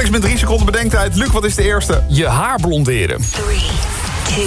is met 3 seconden bedenktijd. Luc, wat is de eerste? Je haar blonderen. 3, 2,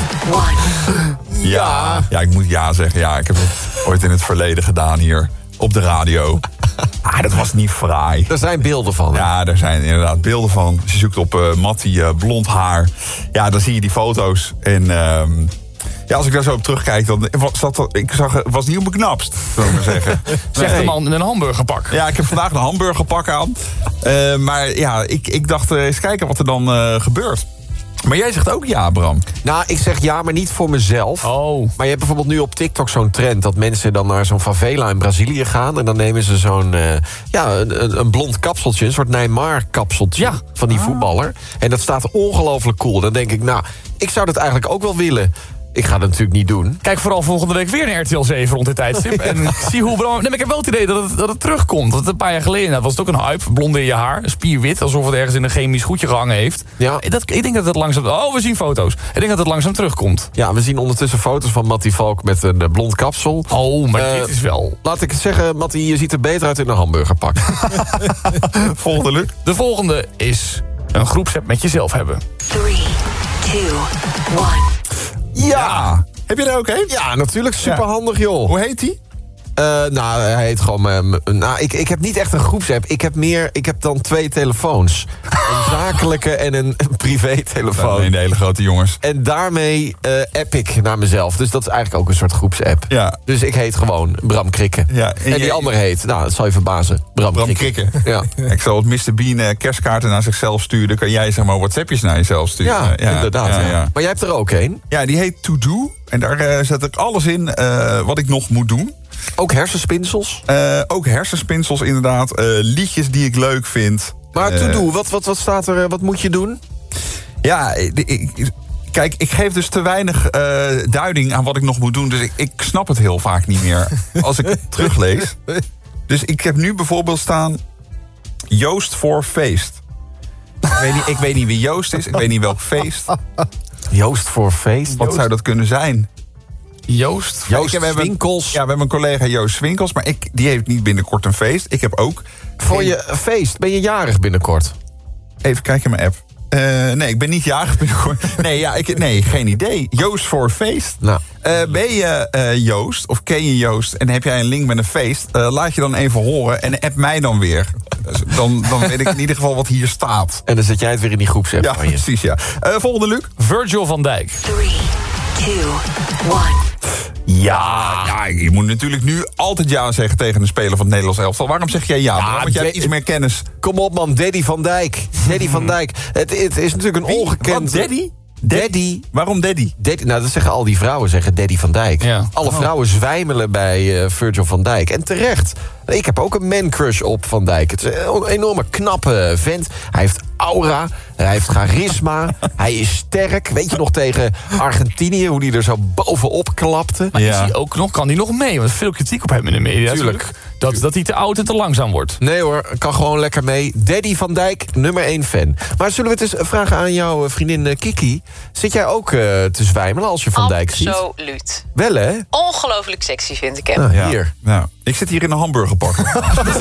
1. Ja, ik moet ja zeggen. Ja, ik heb het ooit in het verleden gedaan hier op de radio. Dat was niet fraai. Er zijn beelden van. Ja, er zijn inderdaad beelden van. Als je zoekt op Mattie blond haar. Ja, dan zie je die foto's. En als ik daar zo op terugkijk, dan was niet op mijn knapst, zou ik maar zeggen. Zegt de man in een hamburgerpak. Ja, ik heb vandaag een hamburgerpak aan. Maar ja, ik dacht eens kijken wat er dan gebeurt. Maar jij zegt ook ja, Bram. Nou, ik zeg ja, maar niet voor mezelf. Oh. Maar je hebt bijvoorbeeld nu op TikTok zo'n trend... dat mensen dan naar zo'n favela in Brazilië gaan... en dan nemen ze zo'n een blond kapseltje... een soort Neymar-kapseltje van die voetballer. En dat staat ongelooflijk cool. Dan denk ik, nou, ik zou dat eigenlijk ook wel willen... Ik ga dat natuurlijk niet doen. Kijk vooral volgende week weer naar RTL 7 rond dit tijdstip. En zie hoe Bram... Nee, maar ik heb wel het idee dat het terugkomt. Want een paar jaar geleden was het ook een hype. Blonde in je haar, spierwit, alsof het ergens in een chemisch goedje gehangen heeft. Ja. Ik denk dat het langzaam... Oh, we zien foto's. Ik denk dat het langzaam terugkomt. Ja, we zien ondertussen foto's van Mattie Valk met een blond kapsel. Oh, maar dit is wel... Laat ik het zeggen, Mattie, je ziet er beter uit in een hamburgerpak. Volgende, Luc. De volgende is een groepsapp met jezelf hebben. 3, 2, 1. Ja. Heb je er ook een? Ja, natuurlijk. Superhandig, joh. Hoe heet die? Nou, hij heet gewoon... ik heb niet echt een groepsapp. Ik heb dan 2 telefoons. Een zakelijke en een privé-telefoon. Nee, de hele grote jongens. En daarmee app ik naar mezelf. Dus dat is eigenlijk ook een soort groepsapp. Ja. Dus ik heet gewoon Bram Krikke. Ja, en die andere heet, nou, dat zal je verbazen, Bram Krikke. Ja. Ik zal het Mr. Bean kerstkaarten naar zichzelf sturen. Dan kan jij zeg maar WhatsAppjes naar jezelf sturen. Ja, inderdaad. Ja. Maar jij hebt er ook een. Ja, die heet To Do. En daar zet ik alles in wat ik nog moet doen. Ook hersenspinsels? Ook hersenspinsels, inderdaad. Liedjes die ik leuk vind. Maar To Do, wat staat er? Wat moet je doen? Ja, kijk, ik geef dus te weinig duiding aan wat ik nog moet doen. Dus ik snap het heel vaak niet meer als ik het teruglees. Dus ik heb nu bijvoorbeeld staan... Joost voor feest. Ik weet niet wie Joost is. Ik weet niet welk feest. Joost voor feest? Wat zou dat kunnen zijn? Joost Swinkels. Ja, we hebben een collega Joost Swinkels. Maar die heeft niet binnenkort een feest. Ik heb ook... Voor je feest? Ben je jarig binnenkort? Even kijken in mijn app. Nee, ik ben niet jarig binnenkort. Nee, geen idee. Joost voor feest. Nou. Ben je Joost, of ken je Joost... en heb jij een link met een feest... laat je dan even horen en app mij dan weer. Dus dan weet ik in ieder geval wat hier staat. En dan zet jij het weer in die groepsapp Ja, van je. precies, ja. Volgende, Luc. Virgil van Dijk. 3, 2, 1. Ja, je moet natuurlijk nu altijd ja zeggen tegen een speler van het Nederlands elftal. Waarom zeg jij ja? Want jij hebt iets meer kennis. Kom op, man, Daddy van Dijk. Daddy van Dijk. Het is natuurlijk een ongekend... Wat, Daddy? Daddy. Waarom Daddy? Nou, dat zeggen al die vrouwen, zeggen Daddy van Dijk. Ja. Alle vrouwen zwijmelen bij Virgil van Dijk. En terecht. Ik heb ook een man-crush op Van Dijk. Het is een enorme knappe vent. Hij heeft aura, hij heeft charisma, hij is sterk. Weet je nog tegen Argentinië, hoe hij er zo bovenop klapte? Maar is hij ook nog, kan hij nog mee? Want er is veel kritiek op hem in de media. Tuurlijk. Dat hij te oud en te langzaam wordt. Nee hoor, kan gewoon lekker mee. Daddy van Dijk, nummer 1 fan. Maar zullen we het eens vragen aan jouw vriendin Kiki? Zit jij ook te zwijmelen als je Van Dijk ziet? Absoluut. Wel hè? Ongelooflijk sexy vind ik hem. Nou, hier. Nou, ik zit hier in een hamburgerpak.